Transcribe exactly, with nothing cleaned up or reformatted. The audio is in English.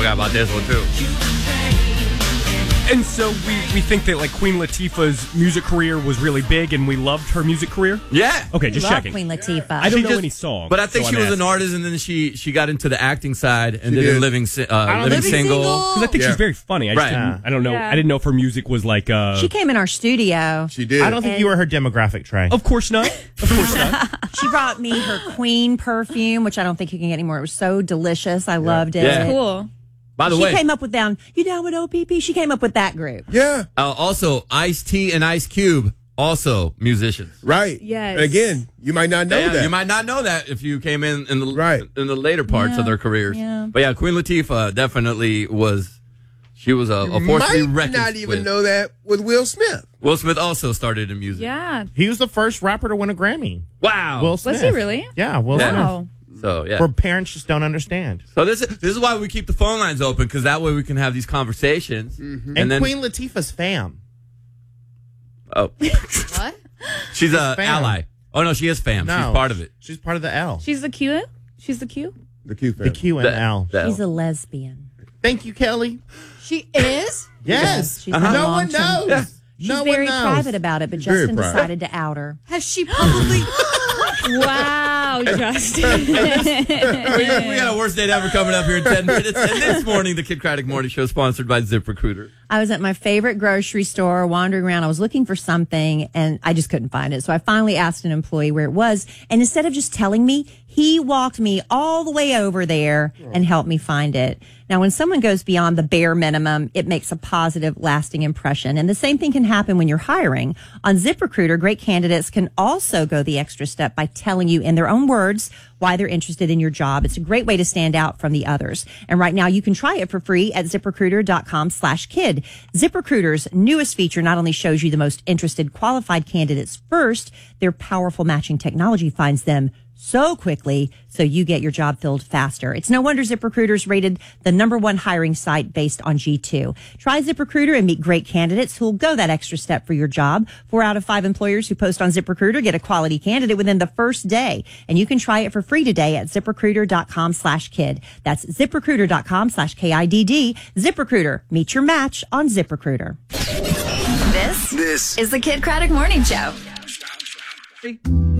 forgot about this one, too. And so we, we think that like Queen Latifah's music career was really big, and we loved her music career. Yeah. Okay, just Love checking. Queen Latifah. I don't She know just- any songs, But I think so she I'm was an asking. artist, and then she she got into the acting side and She did, a did. living si- uh, living, Living single. Single. Because I think Yeah. she's very funny. I just Right. didn't, I don't know. Yeah. I didn't know if her music was like. Uh, She came in our studio. She did. I don't think you were her demographic, Trey. Of course not. Of course not. She brought me her Queen perfume, which I don't think you can get anymore. It was so delicious. I loved it. Yeah. Cool. By the She way, came up with down. You down with O P P? She came up with that group. Yeah. uh, also Ice-T and Ice Cube, also musicians. Right. Yes. And again, you might not know Yeah, that. you might not know that if you came in in the Right. in the later parts Yeah, of their careers. yeah. But yeah, Queen Latifah definitely was. She was a, a force to be might reckoned not even with. know that with Will Smith. Will Smith also started in music. Yeah. He was the first rapper to win a Grammy. Wow. Will Smith. Was he really? Yeah, Will Yeah. Wow. So yeah. Smith. Where parents just don't understand. So this is this is why we keep the phone lines open, because that way we can have these conversations. Mm-hmm. And, And, then Queen Latifah's fam. oh, What? she's a fam. ally. Oh no, she is fam. No, She's part of it. She's part of the L. She's the Q? She's the Q? The Q The Q and The- L. the- She's a lesbian. Thank you, Kelly. She is? Yes. She's Uh-huh. had a No one long-term- knows. She's no very one knows. private about it, but very Justin private. decided to out her. Has she publicly? Wow, Justin. we, we got a worst date ever coming up here in ten minutes. And this morning, the Kid Craddock Morning Show, sponsored by ZipRecruiter. I was at my favorite grocery store wandering around. I was looking for something and I just couldn't find it. So I finally asked an employee where it was. And instead of just telling me, he walked me all the way over there and helped me find it. Now, when someone goes beyond the bare minimum, it makes a positive, lasting impression. And the same thing can happen when you're hiring. On ZipRecruiter, great candidates can also go the extra step by telling you in their own words why they're interested in your job. It's a great way to stand out from the others. And right now you can try it for free at ZipRecruiter.com slash kid. ZipRecruiter's newest feature not only shows you the most interested qualified candidates first, their powerful matching technology finds them so quickly so you get your job filled faster. It's no wonder ZipRecruiter's rated the number one hiring site based on G two. Try ZipRecruiter and meet great candidates who'll go that extra step for your job. Four out of five employers who post on ZipRecruiter get a quality candidate within the first day. And you can try it for free today at ZipRecruiter.com slash kid. That's ZipRecruiter.com slash K I D D. ZipRecruiter. Meet your match on ZipRecruiter. This, this is the Kid Craddock Morning Show.